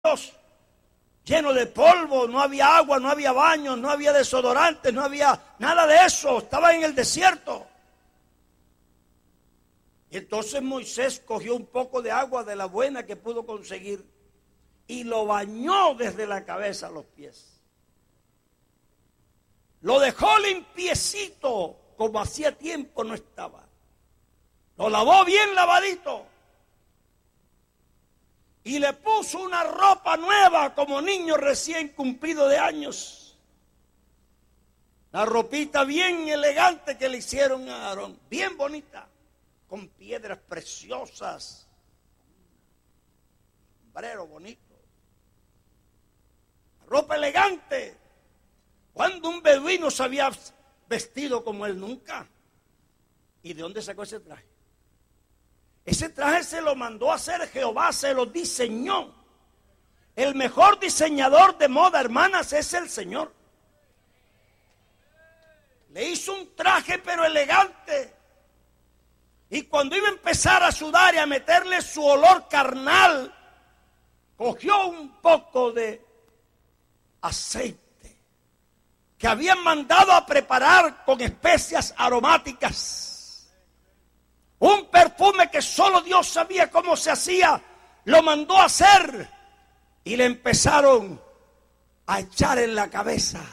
lleno de polvo, no había agua, no había baños, no había desodorantes, no había nada de eso, estaba en el desierto. Y entonces Moisés cogió un poco de agua de la buena que pudo conseguir y lo bañó desde la cabeza a los pies. Lo dejó limpiecito, como hacía tiempo no estaba. Lo lavó bien lavadito. Y le puso una ropa nueva como niño recién cumplido de años. La ropita bien elegante que le hicieron a Aarón, bien bonita, con piedras preciosas, sombrero bonito, ropa elegante. Cuando un beduino se había vestido como él nunca. ¿Y de dónde sacó ese traje? Ese traje se lo mandó a hacer Jehová, se lo diseñó. El mejor diseñador de moda, hermanas, es el Señor. Le hizo un traje pero elegante. Y cuando iba a empezar a sudar y a meterle su olor carnal, cogió un poco de aceite que habían mandado a preparar con especias aromáticas. Un perfume que solo Dios sabía cómo se hacía, lo mandó a hacer y le empezaron a echar en la cabeza.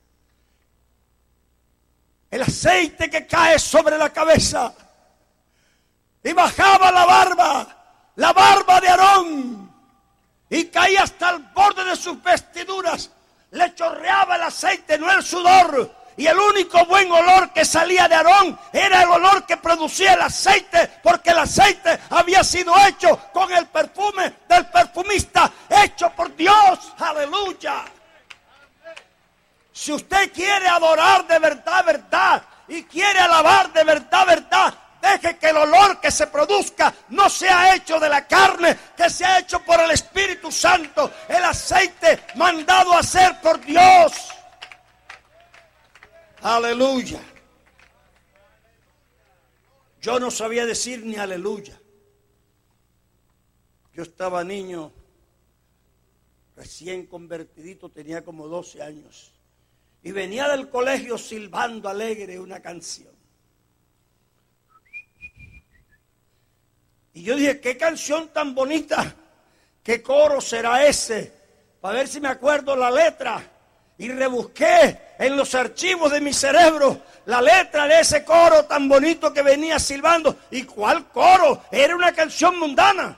El aceite que cae sobre la cabeza y bajaba la barba de Aarón y caía hasta el borde de sus vestiduras. Le chorreaba el aceite, no el sudor. Y el único buen olor que salía de Aarón era el olor que producía el aceite, porque el aceite había sido hecho con el perfume del perfumista, hecho por Dios. Aleluya. Si usted quiere adorar de verdad, verdad, y quiere alabar de verdad, verdad, deje que el olor que se produzca no sea hecho de la carne, que sea hecho por el Espíritu Santo, el aceite mandado a hacer por Dios. Aleluya. Yo no sabía decir ni aleluya. Yo estaba niño, recién convertidito, tenía como 12 años. Y venía del colegio silbando alegre una canción. Y yo dije, qué canción tan bonita, qué coro será ese, para ver si me acuerdo la letra. Y rebusqué en los archivos de mi cerebro la letra de ese coro tan bonito que venía silbando. ¿Y cuál coro? Era una canción mundana.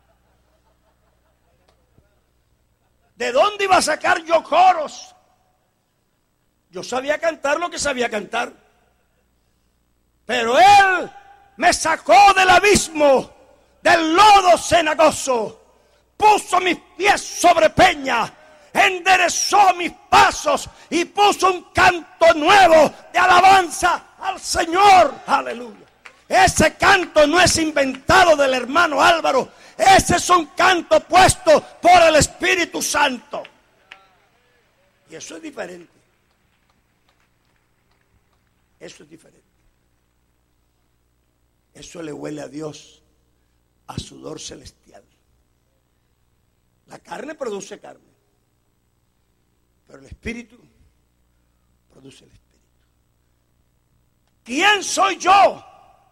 ¿De dónde iba a sacar yo coros? Yo sabía cantar lo que sabía cantar. Pero Él me sacó del abismo, del lodo cenagoso, puso mis pies sobre peña, enderezó mis pasos y puso un canto nuevo de alabanza al Señor. Aleluya. Ese canto no es inventado del hermano Álvaro, ese es un canto puesto por el Espíritu Santo. Y eso es diferente. Eso es diferente. Eso le huele a Dios, a sudor celestial. La carne produce carne, pero el Espíritu produce el Espíritu. ¿Quién soy yo?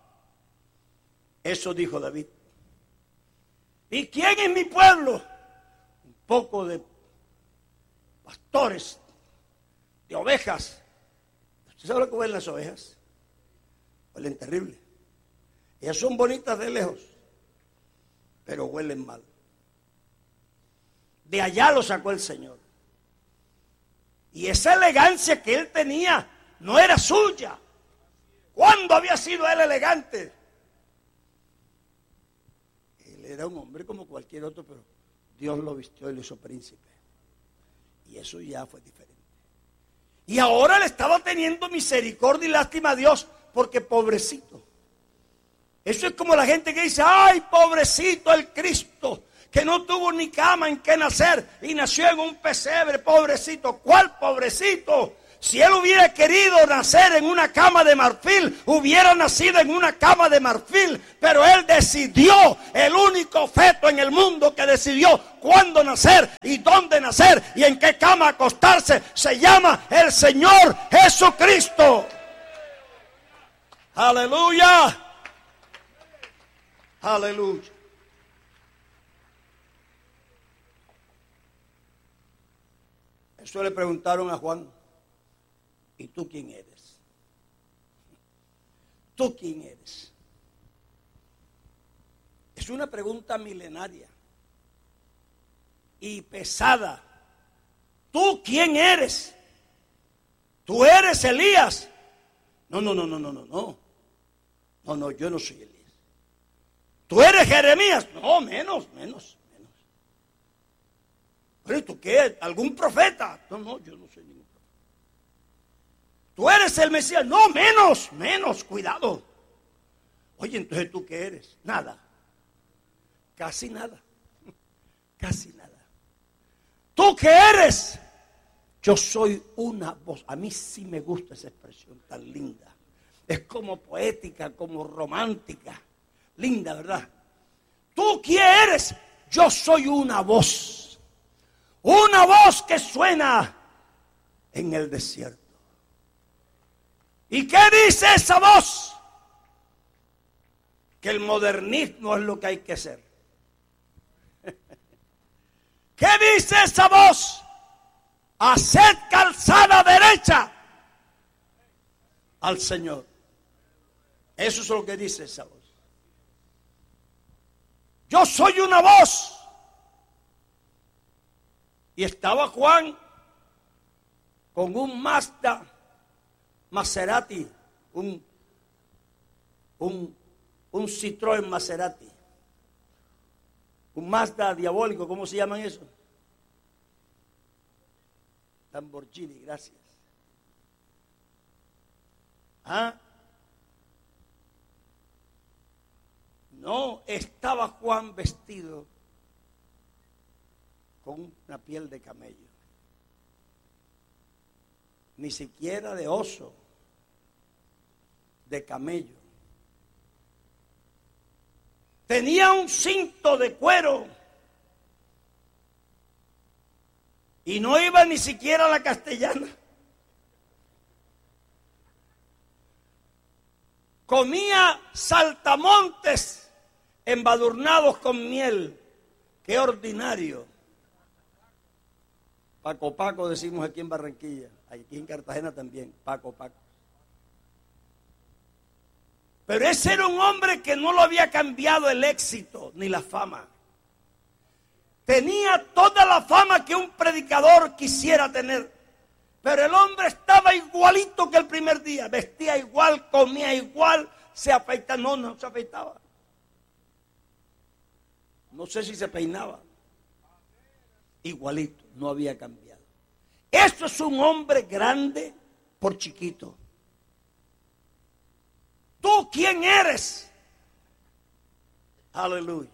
Eso dijo David. ¿Y quién es mi pueblo? Un poco de pastores, de ovejas. ¿Usted sabe lo que huelen las ovejas? Huelen terrible. Ellas son bonitas de lejos, pero huelen mal. De allá lo sacó el Señor. Y esa elegancia que él tenía no era suya. ¿Cuándo había sido él elegante? Él era un hombre como cualquier otro, pero Dios lo vistió y lo hizo príncipe. Y eso ya fue diferente. Y ahora le estaba teniendo misericordia y lástima a Dios, porque pobrecito. Eso es como la gente que dice, ay, pobrecito el Cristo, que no tuvo ni cama en que nacer y nació en un pesebre, pobrecito. ¿Cuál pobrecito? Si él hubiera querido nacer en una cama de marfil, hubiera nacido en una cama de marfil. Pero él decidió, el único feto en el mundo que decidió cuándo nacer y dónde nacer y en qué cama acostarse, se llama el Señor Jesucristo. Aleluya. Aleluya. Eso le preguntaron a Juan. ¿Y tú quién eres? ¿Tú quién eres? Es una pregunta milenaria y pesada. ¿Tú quién eres? ¿Tú eres Elías? No, yo no soy Elías. ¿Tú eres Jeremías? No, menos. ¿Pero tú qué? ¿Algún profeta? No, yo no soy ningún profeta. ¿Tú eres el Mesías? No, menos, cuidado. Oye, entonces ¿tú qué eres? Nada. Casi nada. ¿Tú qué eres? Yo soy una voz. A mí sí me gusta esa expresión tan linda. Es como poética, como romántica. Linda, ¿verdad? ¿Tú quién eres? Yo soy una voz. Una voz que suena en el desierto. ¿Y qué dice esa voz? Que el modernismo es lo que hay que hacer. ¿Qué dice esa voz? Haced calzada derecha al Señor. Eso es lo que dice esa voz. Yo soy una voz. Y estaba Juan con un Mazda Maserati, un Citroën Maserati, un Mazda diabólico, ¿cómo se llaman eso? Lamborghini, gracias. No, estaba Juan vestido con una piel de camello, ni siquiera de oso, de camello. Tenía un cinto de cuero y no iba ni siquiera a la Castellana. Comía saltamontes embadurnados con miel. ¡Qué ordinario! Paco decimos aquí en Barranquilla, aquí en Cartagena también, Paco. Pero ese era un hombre que no lo había cambiado el éxito ni la fama. Tenía toda la fama que un predicador quisiera tener. Pero el hombre estaba igualito que el primer día. Vestía igual, comía igual, se afeitaba. No se afeitaba. No sé si se peinaba. Igualito, no había cambiado. Eso es un hombre grande por chiquito. ¿Tú quién eres? Aleluya.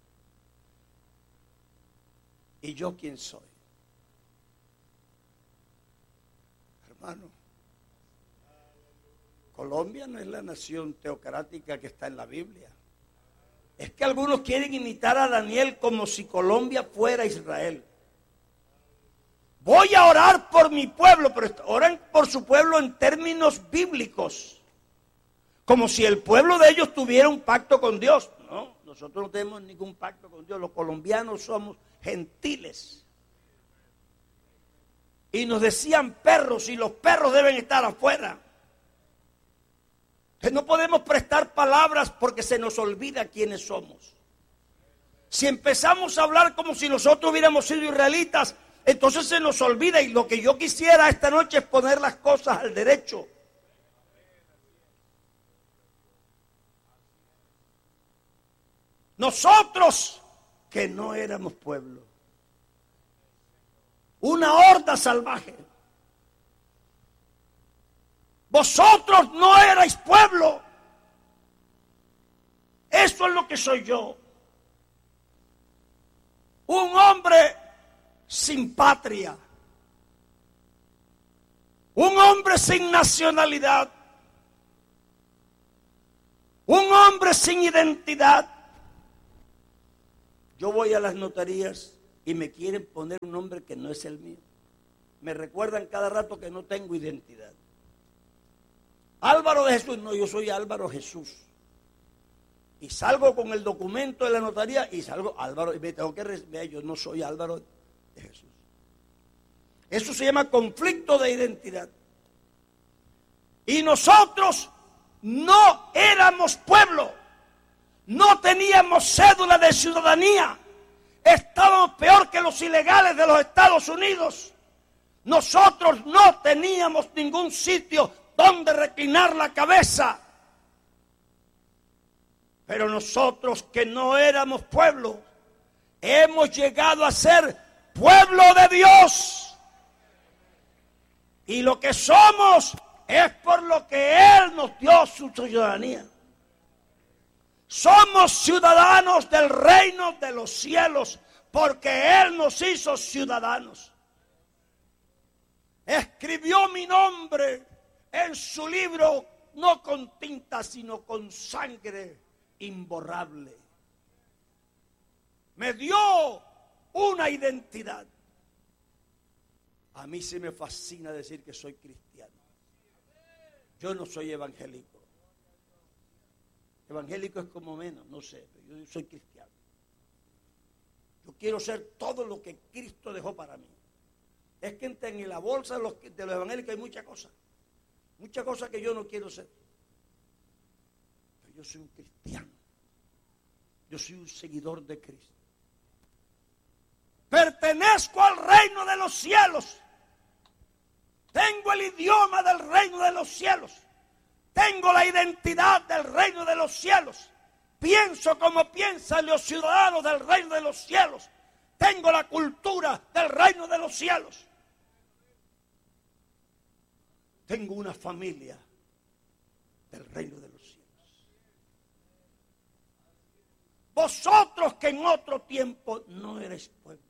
¿Y yo quién soy? Hermano, Colombia no es la nación teocrática que está en la Biblia. Es que algunos quieren imitar a Daniel como si Colombia fuera Israel. Voy a orar por mi pueblo, pero oran por su pueblo en términos bíblicos. Como si el pueblo de ellos tuviera un pacto con Dios. No, nosotros no tenemos ningún pacto con Dios. Los colombianos somos gentiles. Y nos decían perros, y los perros deben estar afuera. Que no podemos prestar palabras porque se nos olvida quiénes somos. Si empezamos a hablar como si nosotros hubiéramos sido israelitas, entonces se nos olvida. Y lo que yo quisiera esta noche es poner las cosas al derecho. Nosotros que no éramos pueblo, una horda salvaje. Vosotros no erais pueblo. Eso es lo que soy yo. Un hombre sin patria. un hombre sin nacionalidad, un hombre sin identidad. Yo voy a las notarías y me quieren poner un nombre que no es el mío. Me recuerdan cada rato que no tengo identidad. Álvaro de Jesús, no, yo soy Álvaro Jesús. Y salgo con el documento de la notaría y salgo Álvaro, y me tengo que ver, yo no soy Álvaro de Jesús. Eso se llama conflicto de identidad. Y nosotros no éramos pueblo, no teníamos cédula de ciudadanía, estábamos peor que los ilegales de los Estados Unidos. Nosotros no teníamos ningún sitio donde reclinar la cabeza. Pero nosotros que no éramos pueblo, hemos llegado a ser pueblo de Dios. Y lo que somos es por lo que Él nos dio su ciudadanía. Somos ciudadanos del reino de los cielos porque Él nos hizo ciudadanos. Escribió mi nombre en su libro, no con tinta, sino con sangre imborrable. Me dio una identidad. A mí sí me fascina decir que soy cristiano. Yo no soy evangélico. Evangélico es como menos, no sé, pero yo soy cristiano. Yo quiero ser todo lo que Cristo dejó para mí. Es que en la bolsa de los evangélicos hay muchas cosas que yo no quiero ser. Pero yo soy un cristiano. Yo soy un seguidor de Cristo. Pertenezco al reino de los cielos. Tengo el idioma del reino de los cielos. Tengo la identidad del reino de los cielos. Pienso como piensan los ciudadanos del reino de los cielos. Tengo la cultura del reino de los cielos. Tengo una familia del reino de los cielos. Vosotros que en otro tiempo no erais pueblo,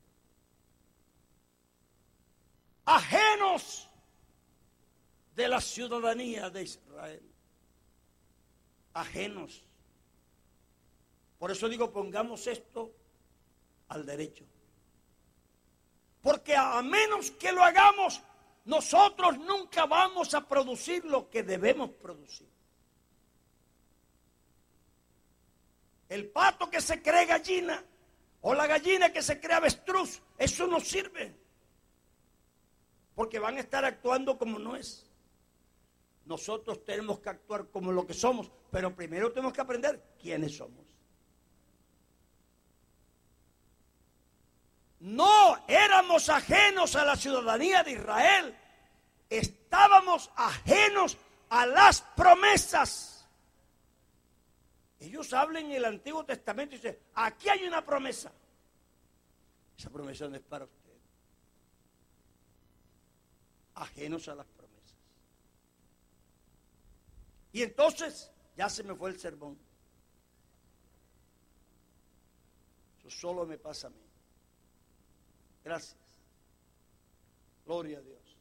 ajenos de la ciudadanía de Israel. Ajenos. Por eso digo, pongamos esto al derecho. Porque a menos que lo hagamos, nosotros nunca vamos a producir lo que debemos producir. El pato que se cree gallina o la gallina que se cree avestruz, eso no sirve. Porque van a estar actuando como no es. Nosotros tenemos que actuar como lo que somos, pero primero tenemos que aprender quiénes somos. No éramos ajenos a la ciudadanía de Israel, estábamos ajenos a las promesas. Ellos hablan en el Antiguo Testamento y dicen, aquí hay una promesa. Esa promesa no es para usted. Ajenos a las promesas. Y entonces, ya se me fue el sermón. Eso solo me pasa a mí. Gracias. Gloria a Dios.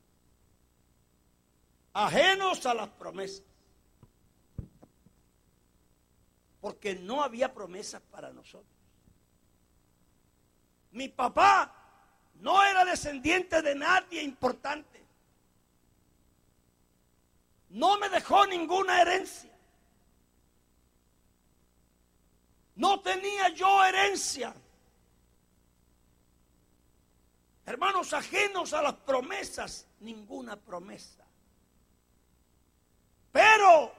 Ajenos a las promesas. Porque no había promesas para nosotros. Mi papá no era descendiente de nadie importante. No me dejó ninguna herencia. No tenía yo herencia. Hermanos, ajenos a las promesas, ninguna promesa. Pero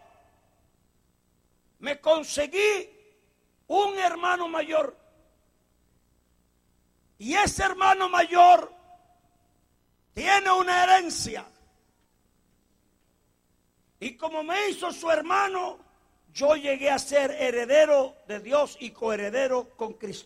me conseguí un hermano mayor. Y ese hermano mayor tiene una herencia. Y como me hizo su hermano, yo llegué a ser heredero de Dios y coheredero con Cristo.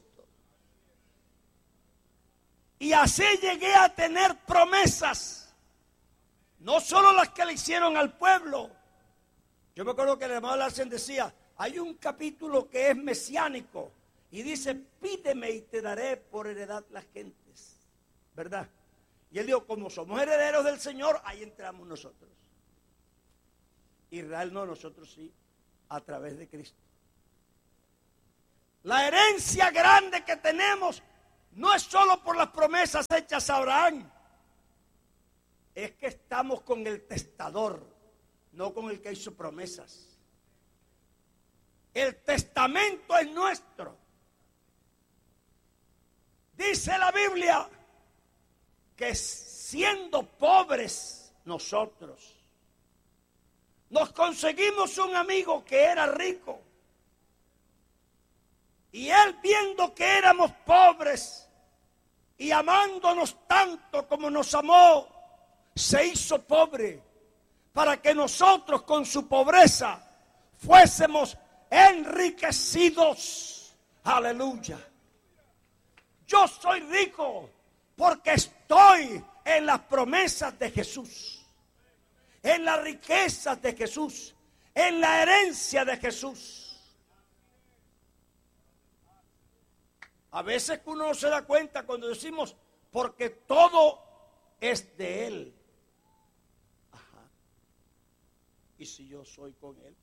Y así llegué a tener promesas. No solo las que le hicieron al pueblo. Yo me acuerdo que el hermano Larsen decía, hay un capítulo que es mesiánico. Y dice, pídeme y te daré por heredad las gentes. ¿Verdad? Y él dijo, como somos herederos del Señor, ahí entramos nosotros. Israel no, nosotros sí, a través de Cristo. La herencia grande que tenemos no es solo por las promesas hechas a Abraham. Es que estamos con el testador, no con el que hizo promesas. El testamento es nuestro. Dice la Biblia que siendo pobres nosotros, nos conseguimos un amigo que era rico. Y él, viendo que éramos pobres y amándonos tanto como nos amó, se hizo pobre para que nosotros con su pobreza fuésemos enriquecidos. Aleluya. Yo soy rico porque estoy en las promesas de Jesús, en las riquezas de Jesús, en la herencia de Jesús. A veces uno no se da cuenta cuando decimos, porque todo es de Él. Ajá. ¿Y si yo soy con Él?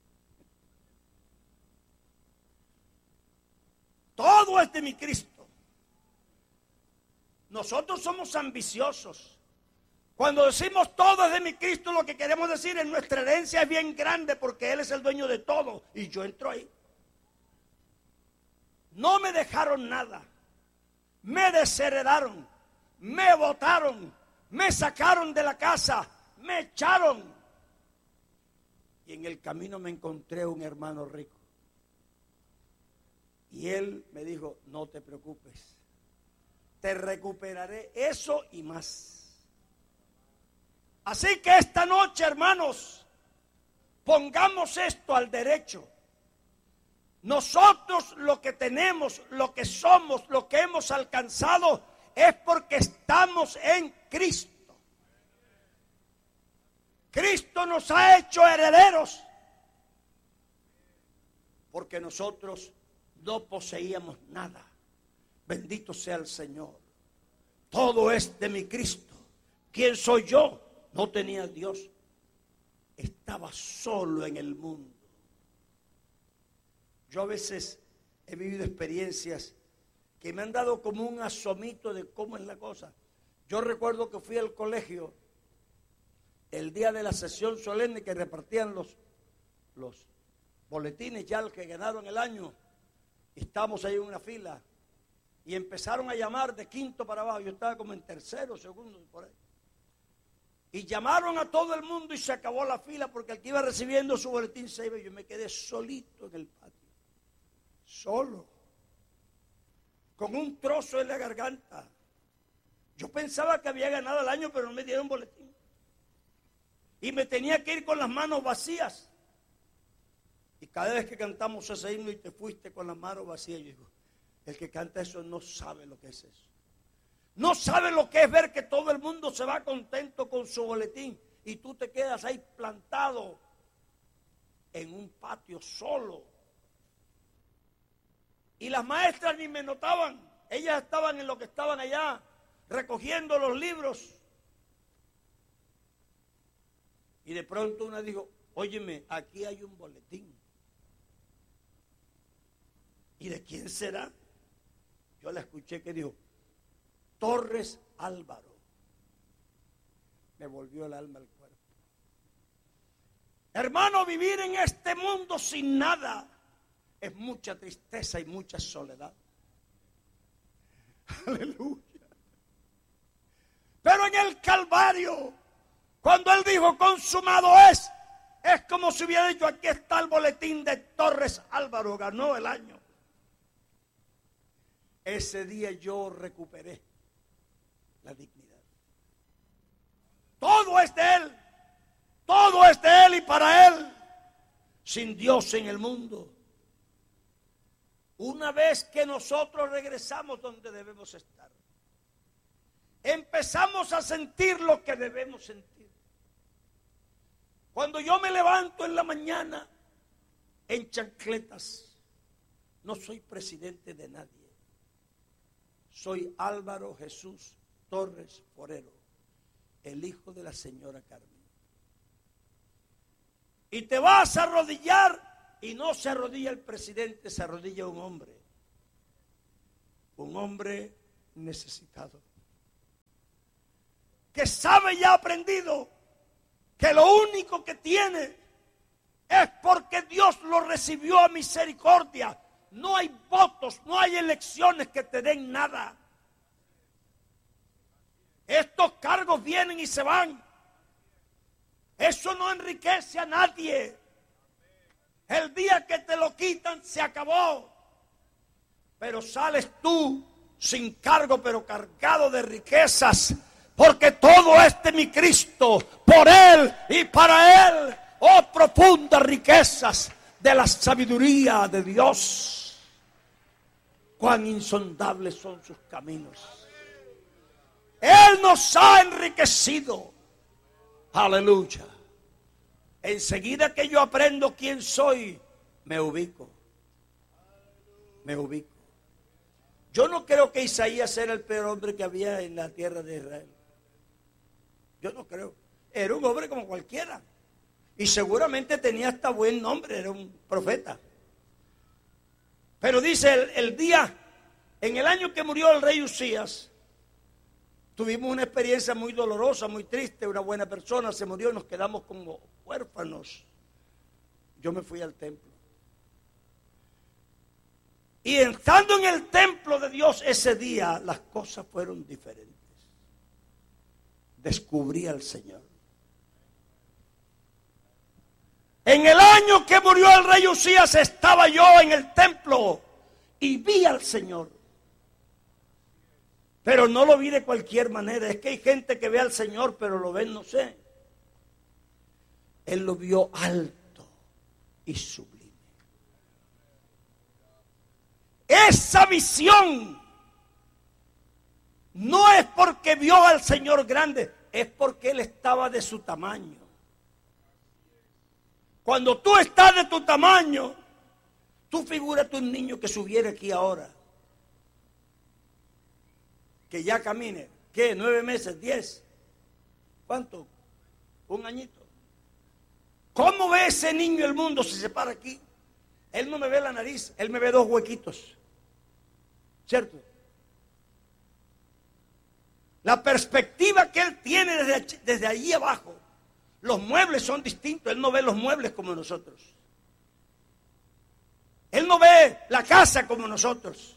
Todo es de mi Cristo. Nosotros somos ambiciosos. Cuando decimos todo es de mi Cristo, lo que queremos decir es nuestra herencia es bien grande porque Él es el dueño de todo. Y yo entro ahí. No me dejaron nada. Me desheredaron. Me botaron. Me sacaron de la casa. Me echaron. Y en el camino me encontré un hermano rico. Y él me dijo, no te preocupes. Te recuperaré eso y más. Así que esta noche, hermanos, pongamos esto al derecho. Nosotros lo que tenemos, lo que somos, lo que hemos alcanzado es porque estamos en Cristo. Cristo nos ha hecho herederos porque nosotros no poseíamos nada. Bendito sea el Señor. Todo es de mi Cristo. ¿Quién soy yo? No tenía Dios. Estaba solo en el mundo. Yo a veces he vivido experiencias que me han dado como un asomito de cómo es la cosa. Yo recuerdo que fui al colegio el día de la sesión solemne que repartían los boletines ya los que ganaron el año. Estábamos ahí en una fila y empezaron a llamar de quinto para abajo. Yo estaba como en tercero, segundo, por ahí. Y llamaron a todo el mundo y se acabó la fila porque el que iba recibiendo su boletín se iba. Yo me quedé solito en el patio. Solo. Con un trozo en la garganta. Yo pensaba que había ganado el año, pero no me dieron boletín. Y me tenía que ir con las manos vacías. Y cada vez que cantamos ese himno y te fuiste con las manos vacías, yo digo, el que canta eso no sabe lo que es eso. No sabe lo que es ver que todo el mundo se va contento con su boletín y tú te quedas ahí plantado en un patio solo. Y las maestras ni me notaban. Ellas estaban en lo que estaban allá, recogiendo los libros. Y de pronto una dijo, óyeme, aquí hay un boletín. ¿Y de quién será? Yo la escuché que dijo, Torres Álvaro. Me volvió el alma al cuerpo. Hermano, vivir en este mundo sin nada es mucha tristeza y mucha soledad. Aleluya. Pero en el Calvario, cuando Él dijo consumado es como si hubiera dicho, aquí está el boletín de Torres Álvaro, ganó el año. Ese día yo recuperé la dignidad. Todo es de Él. Todo es de Él y para Él. Sin Dios en el mundo. Una vez que nosotros regresamos donde debemos estar, empezamos a sentir lo que debemos sentir. Cuando yo me levanto en la mañana en chancletas, no soy presidente de nadie. Soy Álvaro Jesús Torres Forero. el hijo de la señora Carmen. Y te vas a arrodillar, y no se arrodilla el presidente, se arrodilla un hombre necesitado, que sabe y ha aprendido que lo único que tiene es porque Dios lo recibió a misericordia. No hay votos, no hay elecciones que te den nada. Estos cargos vienen y se van. Eso no enriquece a nadie. El día que te lo quitan se acabó. Pero sales tú sin cargo, pero cargado de riquezas, porque todo es de mi Cristo, por Él y para Él. Oh, profundas riquezas de la sabiduría de Dios. Cuán insondables son sus caminos. Él nos ha enriquecido. Aleluya. Enseguida que yo aprendo quién soy, me ubico. Yo no creo que Isaías era el peor hombre que había en la tierra de Israel. Yo no creo. Era un hombre como cualquiera. Y seguramente tenía hasta buen nombre, era un profeta. Pero dice en el año que murió el rey Usías, tuvimos una experiencia muy dolorosa, muy triste. Una buena persona se murió y nos quedamos como huérfanos. Yo me fui al templo. Y estando en el templo de Dios ese día, las cosas fueron diferentes. Descubrí al Señor. En el año que murió el rey Usías estaba yo en el templo y vi al Señor. Pero no lo vi de cualquier manera. Es que hay gente que ve al Señor, pero lo ven, no sé. Él lo vio alto y sublime. Esa visión no es porque vio al Señor grande, es porque Él estaba de su tamaño. Cuando tú estás de tu tamaño, tú figúrate un niño que subiera aquí ahora, que ya camine. ¿Qué? 9 meses, 10. ¿Cuánto? Un añito. ¿Cómo ve ese niño el mundo si se para aquí? Él no me ve la nariz, él me ve 2 huequitos. ¿Cierto? La perspectiva que él tiene desde allí abajo, los muebles son distintos. Él no ve los muebles como nosotros. Él no ve la casa como nosotros.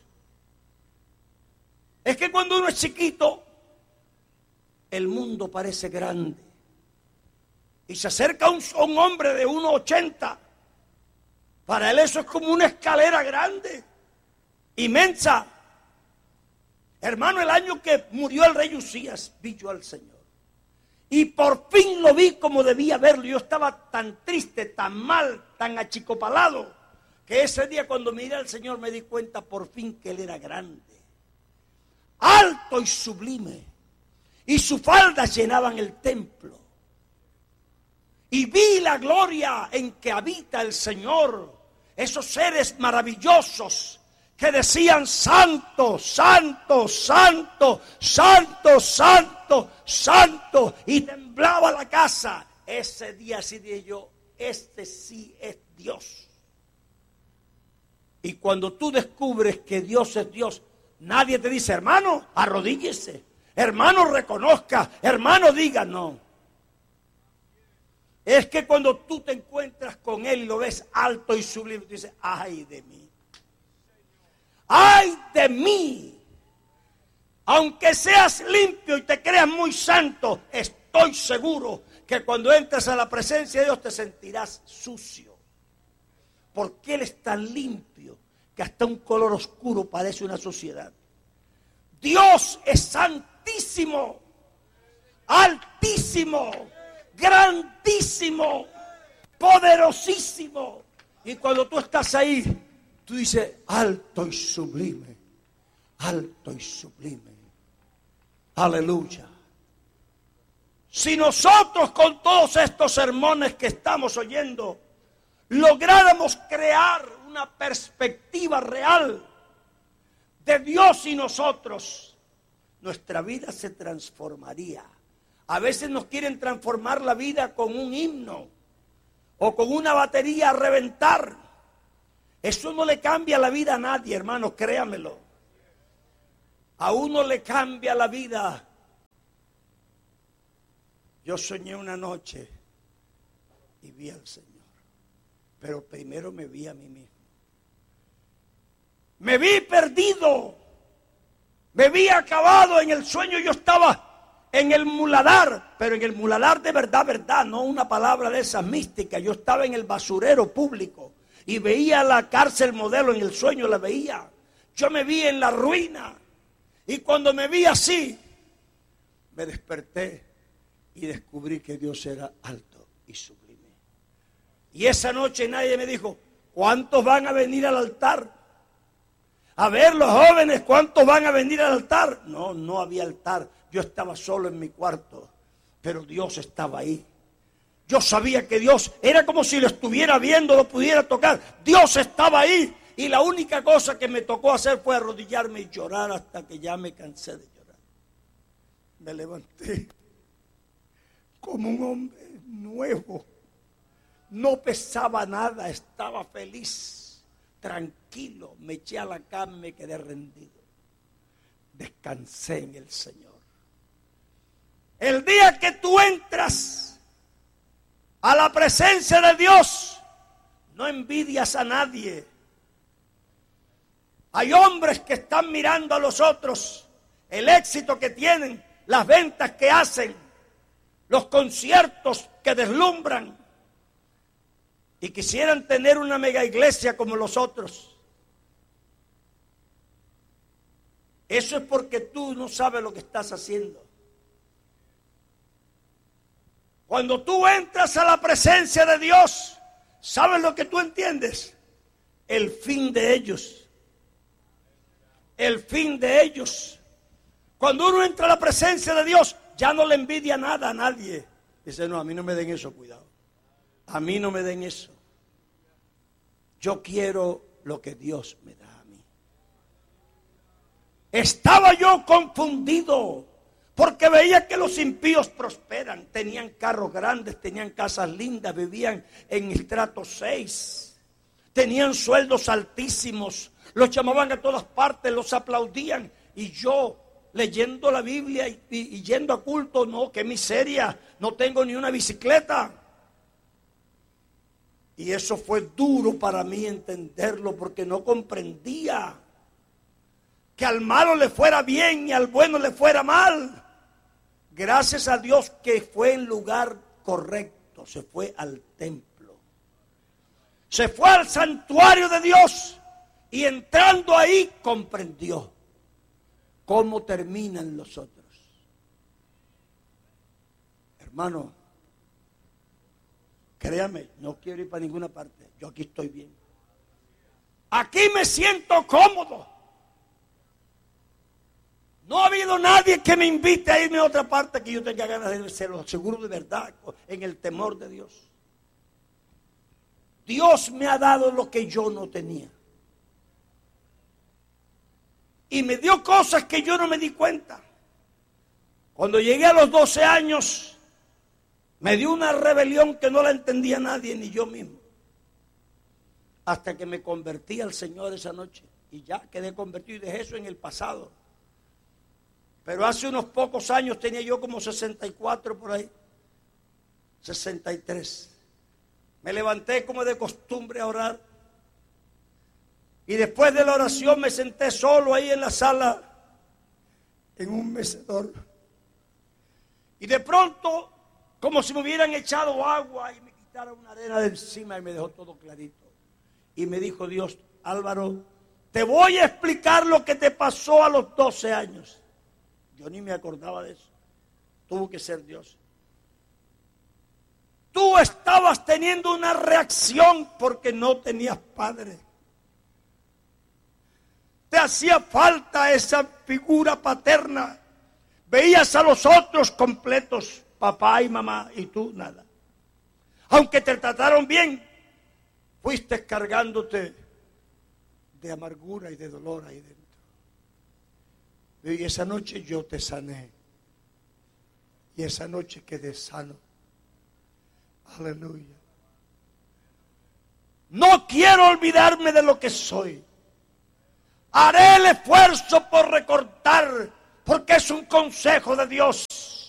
Es que cuando uno es chiquito, el mundo parece grande. Y se acerca un hombre de 1,80. Para él eso es como una escalera grande, inmensa. Hermano, el año que murió el rey Usías, vi yo al Señor. Y por fin lo vi como debía verlo. Yo estaba tan triste, tan mal, tan achicopalado, que ese día cuando miré al Señor me di cuenta por fin que Él era grande, alto y sublime. Y sus faldas llenaban el templo. Y vi la gloria en que habita el Señor. Esos seres maravillosos que decían santo, santo, santo, santo, santo, santo. Y temblaba la casa. Ese día sí dije yo, este sí es Dios. Y cuando tú descubres que Dios es Dios, nadie te dice, hermano, arrodíllese, hermano, reconozca, hermano, diga, no. Es que cuando tú te encuentras con Él y lo ves alto y sublime, tú dices, ay de mí. ¡Ay de mí! Aunque seas limpio y te creas muy santo, estoy seguro que cuando entres a la presencia de Dios te sentirás sucio. Porque Él es tan limpio que hasta un color oscuro parece una suciedad. Dios es santísimo, altísimo, grandísimo, poderosísimo. Y cuando tú estás ahí, tú dices, alto y sublime, alto y sublime. Aleluya. Si nosotros con todos estos sermones que estamos oyendo, lográramos crear una perspectiva real de Dios y nosotros, nuestra vida se transformaría A veces nos quieren transformar la vida con un himno o con una batería a reventar. Eso no le cambia la vida a nadie, hermanos, créamelo. A uno le cambia la vida. Yo soñé una noche y vi al Señor, pero primero me vi a mí mismo. Me vi perdido, me vi acabado en el sueño. Yo estaba en el muladar, pero en el muladar de verdad, no una palabra de esas místicas. Yo estaba en el basurero público y veía la cárcel modelo, en el sueño la veía. Yo me vi en la ruina y cuando me vi así, me desperté y descubrí que Dios era alto y sublime. Y esa noche nadie me dijo, ¿cuántos van a venir al altar? A ver, los jóvenes, ¿cuántos van a venir al altar? No, no había altar. Yo estaba solo en mi cuarto, pero Dios estaba ahí. Yo sabía que Dios era como si lo estuviera viendo, lo pudiera tocar. Dios estaba ahí. Y la única cosa que me tocó hacer fue arrodillarme y llorar hasta que ya me cansé de llorar. Me levanté como un hombre nuevo. No pesaba nada, estaba feliz, tranquilo. Me eché a la cama y me quedé rendido. Descansé en el Señor. El día que tú entras a la presencia de Dios, no envidias a nadie. Hay hombres que están mirando a los otros, el éxito que tienen, las ventas que hacen, los conciertos que deslumbran, y quisieran tener una mega iglesia como los otros. Eso es porque tú no sabes lo que estás haciendo. Cuando tú entras a la presencia de Dios, ¿sabes lo que tú entiendes? El fin de ellos. El fin de ellos. Cuando uno entra a la presencia de Dios, ya no le envidia nada a nadie. Dice, no, a mí no me den eso, cuidado. A mí no me den eso. Yo quiero lo que Dios me da a mí. Estaba yo confundido porque veía que los impíos prosperan. Tenían carros grandes, tenían casas lindas, vivían en estrato 6. Tenían sueldos altísimos. Los llamaban a todas partes, los aplaudían. Y yo, leyendo la Biblia y yendo a culto, no, qué miseria, no tengo ni una bicicleta. Y eso fue duro para mí entenderlo, porque no comprendía que al malo le fuera bien y al bueno le fuera mal. Gracias a Dios que fue en lugar correcto, se fue al templo, se fue al santuario de Dios, y entrando ahí comprendió cómo terminan los otros. Hermano, créame, no quiero ir para ninguna parte. Yo aquí estoy bien. Aquí me siento cómodo. No ha habido nadie que me invite a irme a otra parte que yo tenga ganas de ser, lo seguro de verdad, en el temor de Dios. Dios me ha dado lo que yo no tenía. Y me dio cosas que yo no me di cuenta. Cuando llegué a los 12 años, me dio una rebelión que no la entendía nadie, ni yo mismo. Hasta que me convertí al Señor esa noche. Y ya quedé convertido y dejé eso en el pasado. Pero hace unos pocos años, tenía yo como 64 por ahí. 63. Me levanté como de costumbre a orar. Y después de la oración me senté solo ahí en la sala, en un mecedor. Y de pronto, como si me hubieran echado agua y me quitaron una arena de encima y me dejó todo clarito. Y me dijo Dios, Álvaro, te voy a explicar lo que te pasó a los 12 años. Yo ni me acordaba de eso. Tuvo que ser Dios. Tú estabas teniendo una reacción porque no tenías padre. Te hacía falta esa figura paterna. Veías a los otros completos, papá y mamá, y tú nada. Aunque te trataron bien, fuiste cargándote de amargura y de dolor ahí dentro. Y esa noche yo te sané. Y esa noche quedé sano. Aleluya. No quiero olvidarme de lo que soy. Haré el esfuerzo por recortar, porque es un consejo de Dios.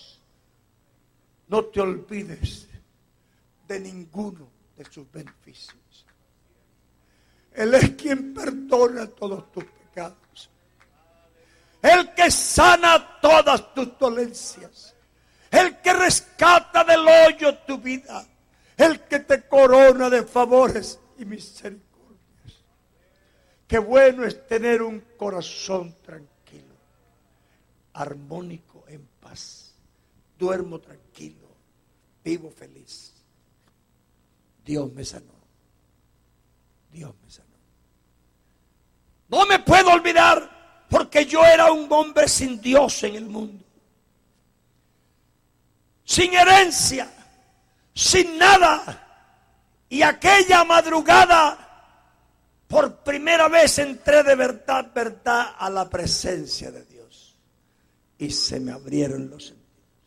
No te olvides de ninguno de sus beneficios. Él es quien perdona todos tus pecados. El que sana todas tus dolencias. El que rescata del hoyo tu vida. El que te corona de favores y misericordias. Qué bueno es tener un corazón tranquilo, armónico, en paz. Duermo tranquilo, vivo feliz. Dios me sanó. Dios me sanó. No me puedo olvidar, porque yo era un hombre sin Dios en el mundo. Sin herencia, sin nada. Y aquella madrugada, por primera vez entré de verdad a la presencia de Dios. Y se me abrieron los sentidos.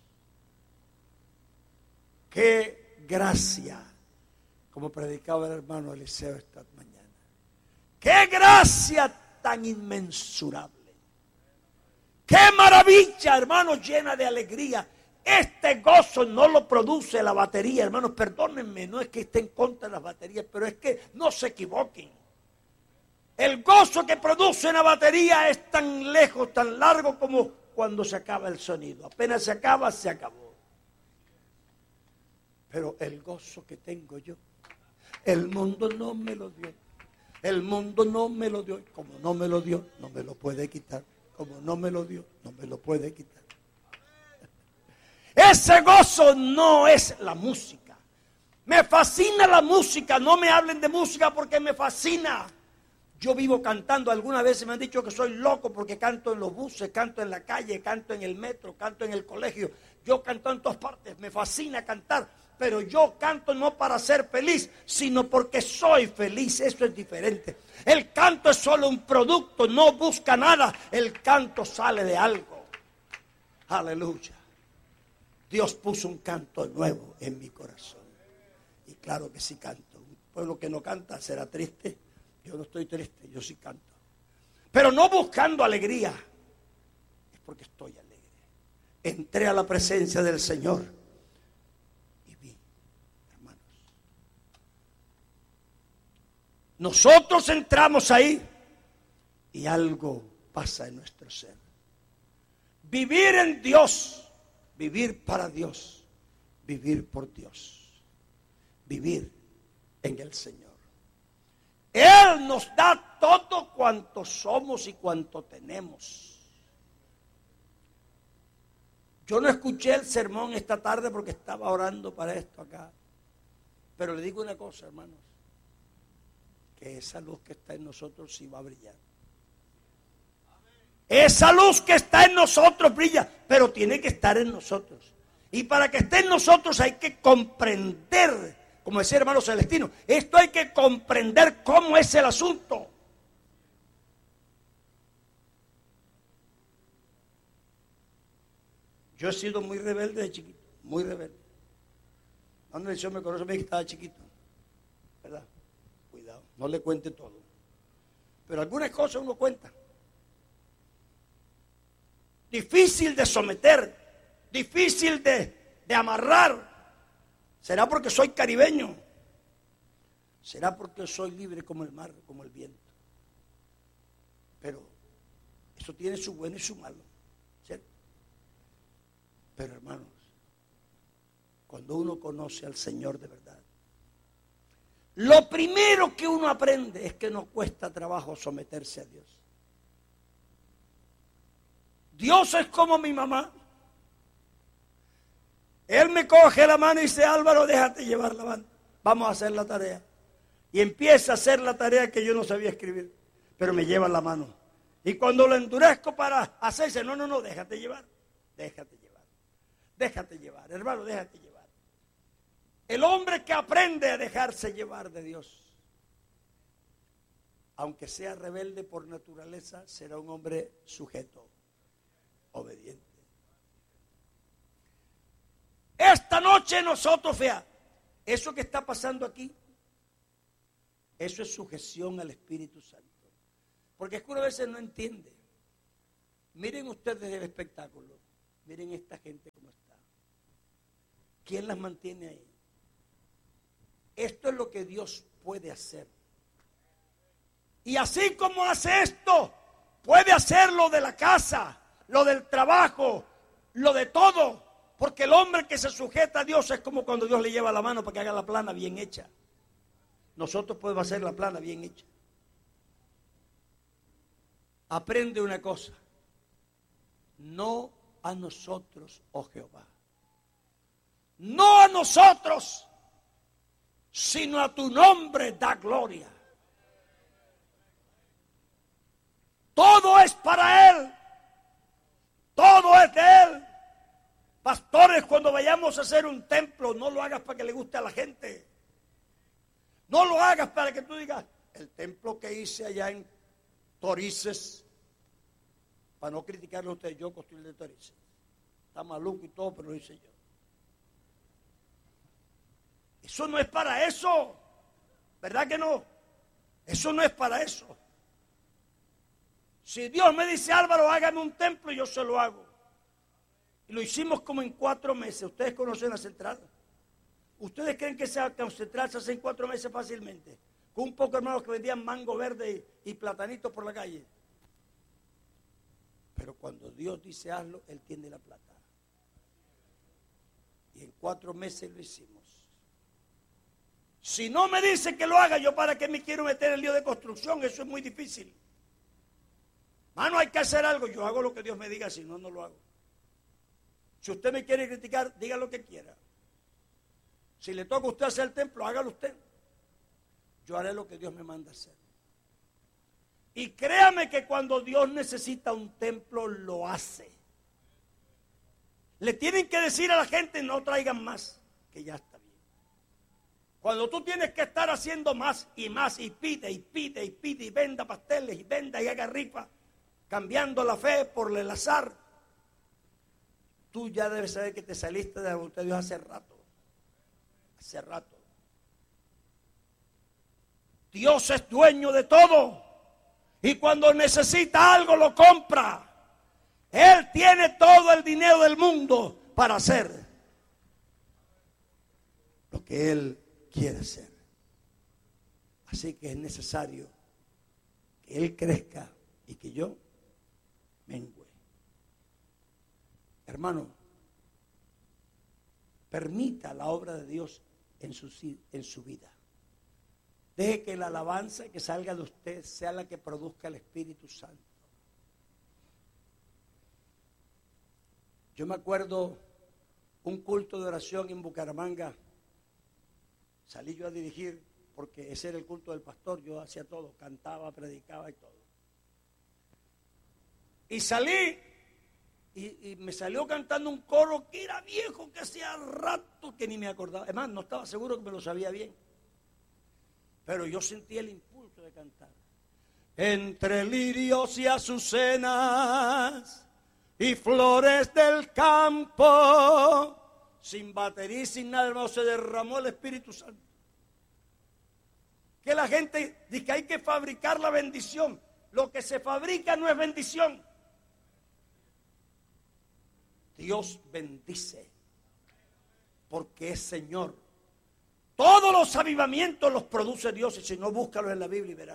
Qué gracia, como predicaba el hermano Eliseo esta mañana. Qué gracia tan inmensurable. Qué maravilla, hermanos, llena de alegría. Este gozo no lo produce la batería, hermanos, perdónenme, no es que esté en contra de las baterías, pero es que no se equivoquen. El gozo que produce una batería es tan lejos, tan largo como cuando se acaba el sonido. Apenas se acaba, se acabó. Pero el gozo que tengo yo, el mundo no me lo dio. El mundo no me lo dio. Como no me lo dio, no me lo puede quitar. Como no me lo dio, no me lo puede quitar. Ese gozo no es la música. Me fascina la música. No me hablen de música porque me fascina. Yo vivo cantando. Algunas veces me han dicho que soy loco porque canto en los buses, canto en la calle, canto en el metro, canto en el colegio. Yo canto en todas partes. Me fascina cantar. Pero yo canto no para ser feliz, sino porque soy feliz. Eso es diferente. El canto es solo un producto, no busca nada. El canto sale de algo. Aleluya. Dios puso un canto nuevo en mi corazón. Y claro que sí canto. Un pueblo que no canta será triste. Yo no estoy triste, yo sí canto. Pero no buscando alegría. Es porque estoy alegre. Entré a la presencia del Señor. Y vi, hermanos. Nosotros entramos ahí. Y algo pasa en nuestro ser. Vivir en Dios. Vivir para Dios. Vivir por Dios. Vivir en el Señor. Él nos da todo cuanto somos y cuanto tenemos. Yo no escuché el sermón esta tarde porque estaba orando para esto acá. Pero le digo una cosa, hermanos. Que esa luz que está en nosotros sí va a brillar. Esa luz que está en nosotros brilla, pero tiene que estar en nosotros. Y para que esté en nosotros hay que comprender. Como decía hermano Celestino, esto hay que comprender cómo es el asunto. Yo he sido muy rebelde de chiquito, muy rebelde. Cuando el Señor me conoce, me dice que estaba chiquito, ¿verdad? Cuidado, no le cuente todo. Pero algunas cosas uno cuenta. Difícil de someter, difícil de amarrar. ¿Será porque soy caribeño? ¿Será porque soy libre como el mar, como el viento? Pero eso tiene su bueno y su malo, ¿cierto? Pero hermanos, cuando uno conoce al Señor de verdad, lo primero que uno aprende es que no cuesta trabajo someterse a Dios. Dios es como mi mamá. Él me coge la mano y dice, Álvaro, déjate llevar la mano. Vamos a hacer la tarea. Y empieza a hacer la tarea que yo no sabía escribir. Pero me lleva la mano. Y cuando lo endurezco para hacerse, no, déjate llevar. Déjate llevar. Déjate llevar, hermano, déjate llevar. El hombre que aprende a dejarse llevar de Dios, aunque sea rebelde por naturaleza, será un hombre sujeto, obediente. noche nosotros, vea, eso que está pasando aquí, eso es sujeción al Espíritu Santo. Porque es que uno a veces no entiende. Miren ustedes el espectáculo. Miren esta gente cómo está. ¿Quién las mantiene ahí? Esto es lo que Dios puede hacer. Y así como hace esto, puede hacer lo de la casa, lo del trabajo, lo de todo. Porque el hombre que se sujeta a Dios es como cuando Dios le lleva la mano para que haga la plana bien hecha. Nosotros podemos hacer la plana bien hecha. Aprende una cosa. No a nosotros, oh Jehová. No a nosotros, sino a tu nombre da gloria. Todo es para Él. Todo es de Él. Pastores, cuando vayamos a hacer un templo, no lo hagas para que le guste a la gente. No lo hagas para que tú digas, el templo que hice allá en Torices, para no criticarle a ustedes, yo construí el de Torices. Está maluco y todo, pero lo hice yo. Eso no es para eso. ¿Verdad que no? Eso no es para eso. Si Dios me dice, Álvaro, hágame un templo, yo se lo hago. Y lo hicimos como en 4 meses. Ustedes conocen la central. ¿Ustedes creen que esa central se hace en 4 meses fácilmente? Con un poco de hermanos que vendían mango verde y platanitos por la calle. Pero cuando Dios dice hazlo, Él tiene la plata. Y en 4 meses lo hicimos. Si no me dice que lo haga, yo para qué me quiero meter en el lío de construcción, eso es muy difícil. Mano, hay que hacer algo, yo hago lo que Dios me diga, si no, no lo hago. Si usted me quiere criticar, diga lo que quiera. Si le toca a usted hacer el templo, hágalo usted. Yo haré lo que Dios me manda hacer. Y créame que cuando Dios necesita un templo, lo hace. Le tienen que decir a la gente, no traigan más, que ya está bien. Cuando tú tienes que estar haciendo más, y pide, y venda pasteles, y venda y haga rifa, cambiando la fe por el azar, tú ya debes saber que te saliste de la voluntad de Dios hace rato. Hace rato. Dios es dueño de todo. Y cuando necesita algo lo compra. Él tiene todo el dinero del mundo para hacer lo que Él quiere hacer. Así que es necesario que Él crezca y que yo mengüe. Hermano, permita la obra de Dios en su vida. Deje que la alabanza que salga de usted sea la que produzca el Espíritu Santo. Yo me acuerdo un culto de oración en Bucaramanga. Salí yo a dirigir porque ese era el culto del pastor. Yo hacía todo, cantaba, predicaba y todo. Y salí y me salió cantando un coro que era viejo, que hacía rato que ni me acordaba. Además, no estaba seguro que me lo sabía bien. Pero yo sentí el impulso de cantar. Entre lirios y azucenas y flores del campo, sin batería y sin nada, hermano, se derramó el Espíritu Santo. Que la gente dice que hay que fabricar la bendición. Lo que se fabrica no es bendición. Dios bendice porque es Señor. Todos los avivamientos los produce Dios, y si no, búscalos en la Biblia y verás.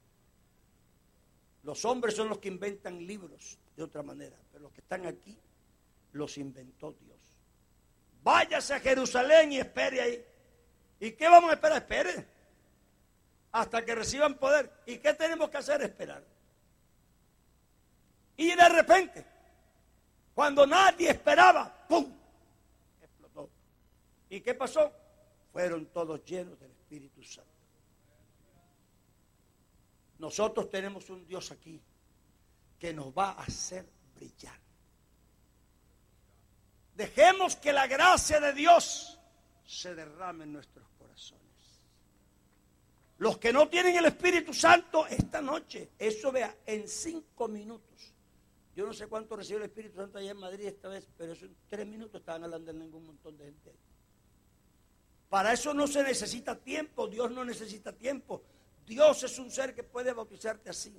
Los hombres son los que inventan libros de otra manera, pero los que están aquí los inventó Dios. Váyase a Jerusalén y espere ahí. ¿Y qué vamos a esperar? Espere hasta que reciban poder. ¿Y qué tenemos que hacer? Esperar. Y de repente, cuando nadie esperaba, ¡pum!, explotó. ¿Y qué pasó? Fueron todos llenos del Espíritu Santo. Nosotros tenemos un Dios aquí que nos va a hacer brillar. Dejemos que la gracia de Dios se derrame en nuestros corazones. Los que no tienen el Espíritu Santo, esta noche, eso vea, en 5 minutos. Yo no sé cuánto recibió el Espíritu Santo allá en Madrid esta vez, pero eso en 3 minutos estaban hablando en un montón de gente. Para eso no se necesita tiempo. Dios no necesita tiempo. Dios es un ser que puede bautizarte así.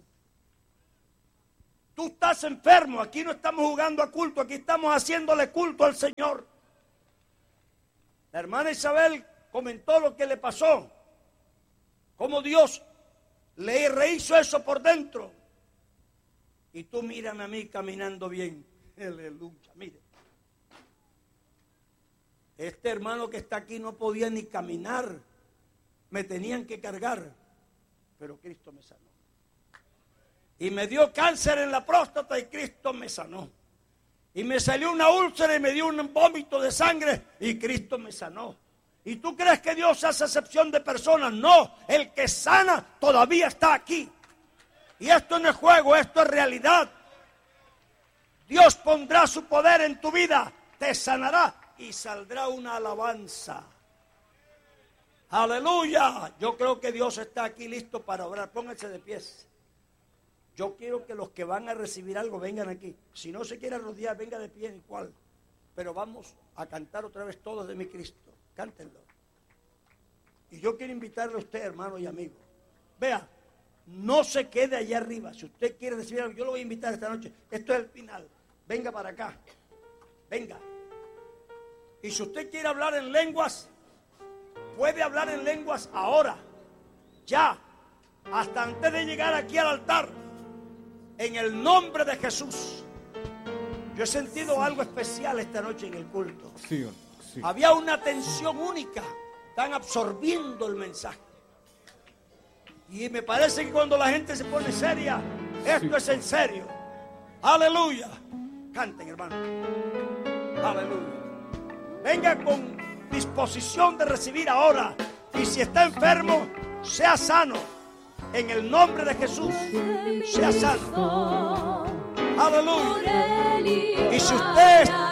Tú estás enfermo. Aquí no estamos jugando a culto. Aquí estamos haciéndole culto al Señor. La hermana Isabel comentó lo que le pasó. Cómo Dios le rehizo eso por dentro. Y tú mírame a mí caminando bien. Aleluya, mire. Este hermano que está aquí no podía ni caminar. Me tenían que cargar. Pero Cristo me sanó. Y me dio cáncer en la próstata y Cristo me sanó. Y me salió una úlcera y me dio un vómito de sangre y Cristo me sanó. ¿Y tú crees que Dios hace excepción de personas? No, el que sana todavía está aquí. Y esto no es juego, esto es realidad. Dios pondrá su poder en tu vida, te sanará y saldrá una alabanza. Aleluya. Yo creo que Dios está aquí listo para orar. Pónganse de pies. Yo quiero que los que van a recibir algo vengan aquí. Si no se quiere rodear, venga de pie igual. Pero vamos a cantar otra vez todos de mi Cristo. Cántenlo. Y yo quiero invitarle a usted, hermano y amigo. Vea, no se quede allá arriba. Si usted quiere recibir algo, yo lo voy a invitar esta noche. Esto es el final. Venga para acá. Venga. Y si usted quiere hablar en lenguas, puede hablar en lenguas ahora. Ya. Hasta antes de llegar aquí al altar. En el nombre de Jesús. Yo he sentido algo especial esta noche en el culto. Sí, sí. Había una tensión única. Están absorbiendo el mensaje. Y me parece que cuando la gente se pone seria, esto es en serio. Aleluya. Canten, hermano. Aleluya. Venga con disposición de recibir ahora. Y si está enfermo, sea sano. En el nombre de Jesús, sea sano. Aleluya. Y si usted